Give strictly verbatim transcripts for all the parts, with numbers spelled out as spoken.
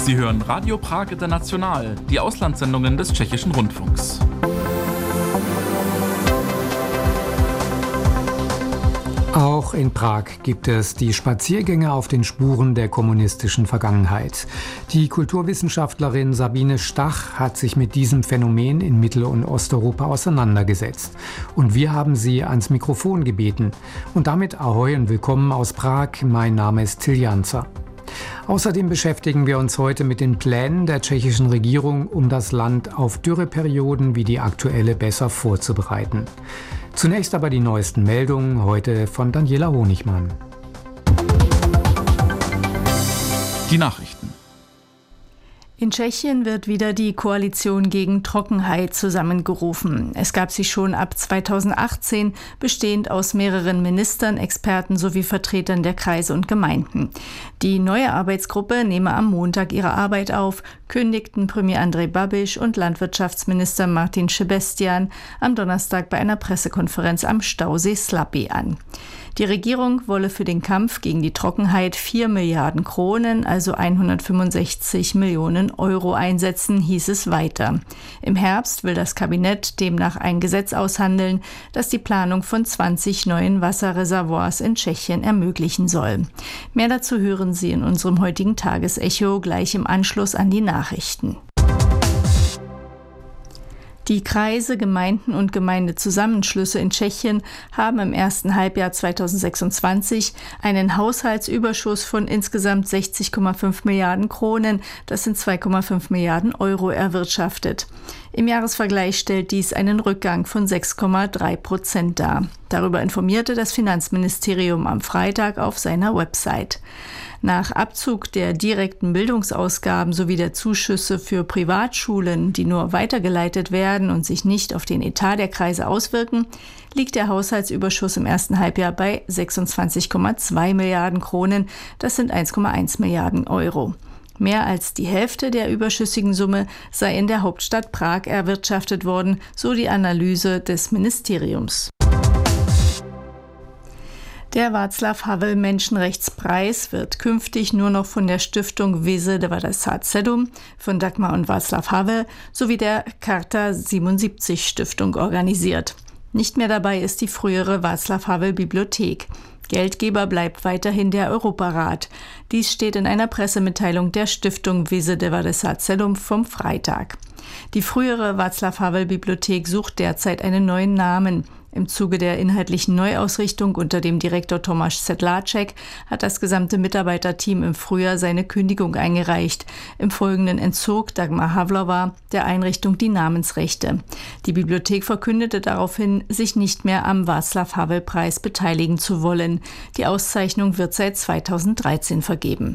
Sie hören Radio Prag International, die Auslandssendungen des Tschechischen Rundfunks. Auch in Prag gibt es die Spaziergänge auf den Spuren der kommunistischen Vergangenheit. Die Kulturwissenschaftlerin Sabine Stach hat sich mit diesem Phänomen in Mittel- und Osteuropa auseinandergesetzt. Und wir haben sie ans Mikrofon gebeten. Und damit Ahoi und willkommen aus Prag. Mein Name ist Till Janzer. Außerdem beschäftigen wir uns heute mit den Plänen der tschechischen Regierung, um das Land auf Dürreperioden wie die aktuelle besser vorzubereiten. Zunächst aber die neuesten Meldungen, heute von Daniela Honigmann. Die Nachrichten. In Tschechien wird wieder die Koalition gegen Trockenheit zusammengerufen. Es gab sie schon ab zweitausendachtzehn, bestehend aus mehreren Ministern, Experten sowie Vertretern der Kreise und Gemeinden. Die neue Arbeitsgruppe nehme am Montag ihre Arbeit auf, kündigten Premier Andrej Babiš und Landwirtschaftsminister Martin Šebestian am Donnerstag bei einer Pressekonferenz am Stausee Slapy an. Die Regierung wolle für den Kampf gegen die Trockenheit vier Milliarden Kronen, also hundertfünfundsechzig Millionen Euro einsetzen, hieß es weiter. Im Herbst will das Kabinett demnach ein Gesetz aushandeln, das die Planung von zwanzig neuen Wasserreservoirs in Tschechien ermöglichen soll. Mehr dazu hören Sie in unserem heutigen Tagesecho gleich im Anschluss an die Nachrichten. Die Kreise, Gemeinden und Gemeindezusammenschlüsse in Tschechien haben im ersten Halbjahr zweitausendsechsundzwanzig einen Haushaltsüberschuss von insgesamt sechzig Komma fünf Milliarden Kronen, das sind zwei Komma fünf Milliarden Euro, erwirtschaftet. Im Jahresvergleich stellt dies einen Rückgang von sechs Komma drei Prozent dar. Darüber informierte das Finanzministerium am Freitag auf seiner Website. Nach Abzug der direkten Bildungsausgaben sowie der Zuschüsse für Privatschulen, die nur weitergeleitet werden und sich nicht auf den Etat der Kreise auswirken, liegt der Haushaltsüberschuss im ersten Halbjahr bei sechsundzwanzig Komma zwei Milliarden Kronen, das sind eins Komma eins Milliarden Euro. Mehr als die Hälfte der überschüssigen Summe sei in der Hauptstadt Prag erwirtschaftet worden, so die Analyse des Ministeriums. Der Václav-Havel-Menschenrechtspreis wird künftig nur noch von der Stiftung Vize devadesát sedm von Dagmar und Václav Havel sowie der Charta siebenundsiebzig Stiftung organisiert. Nicht mehr dabei ist die frühere Václav-Havel-Bibliothek. Geldgeber bleibt weiterhin der Europarat. Dies steht in einer Pressemitteilung der Stiftung Vize devadesát sedm vom Freitag. Die frühere Václav-Havel-Bibliothek sucht derzeit einen neuen Namen. Im Zuge der inhaltlichen Neuausrichtung unter dem Direktor Tomáš Sedláček hat das gesamte Mitarbeiterteam im Frühjahr seine Kündigung eingereicht. Im Folgenden entzog Dagmar Havlova der Einrichtung die Namensrechte. Die Bibliothek verkündete daraufhin, sich nicht mehr am Václav-Havel-Preis beteiligen zu wollen. Die Auszeichnung wird seit zweitausenddreizehn vergeben.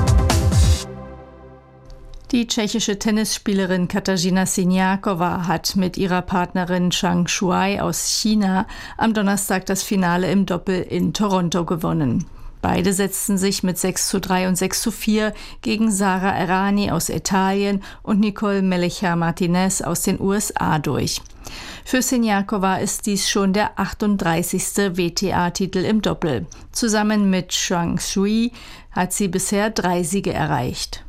Die tschechische Tennisspielerin Kateřina Siniaková hat mit ihrer Partnerin Zhang Shuai aus China am Donnerstag das Finale im Doppel in Toronto gewonnen. Beide setzten sich mit sechs zu drei und sechs zu vier gegen Sara Errani aus Italien und Nicole Melechar-Martinez aus den U S A durch. Für Siniaková ist dies schon der achtunddreißigste W T A-Titel im Doppel. Zusammen mit Zhang Shui hat sie bisher drei Siege erreicht.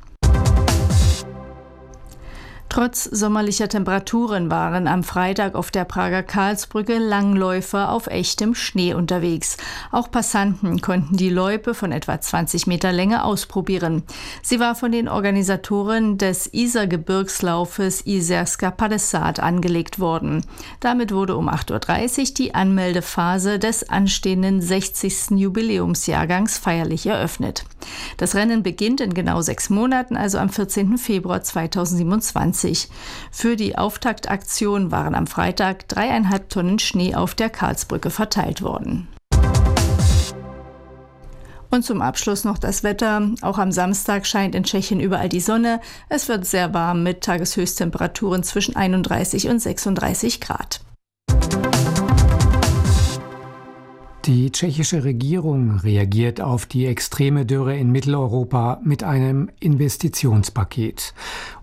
Trotz sommerlicher Temperaturen waren am Freitag auf der Prager Karlsbrücke Langläufer auf echtem Schnee unterwegs. Auch Passanten konnten die Loipe von etwa zwanzig Meter Länge ausprobieren. Sie war von den Organisatoren des Isar-Gebirgslaufes Izerska padesát angelegt worden. Damit wurde um acht Uhr dreißig die Anmeldephase des anstehenden sechzigsten Jubiläumsjahrgangs feierlich eröffnet. Das Rennen beginnt in genau sechs Monaten, also am vierzehnten Februar zweitausendsiebenundzwanzig. Für die Auftaktaktion waren am Freitag dreieinhalb Tonnen Schnee auf der Karlsbrücke verteilt worden. Und zum Abschluss noch das Wetter. Auch am Samstag scheint in Tschechien überall die Sonne. Es wird sehr warm mit Tageshöchsttemperaturen zwischen einunddreißig und sechsunddreißig Grad. Die tschechische Regierung reagiert auf die extreme Dürre in Mitteleuropa mit einem Investitionspaket.